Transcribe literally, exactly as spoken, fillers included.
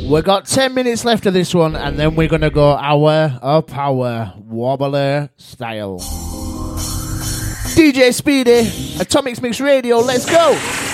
We got ten minutes left of this one, and then we're gonna go hour of power, wobbler style. D J Speedy, Atomics Mix Radio, let's go!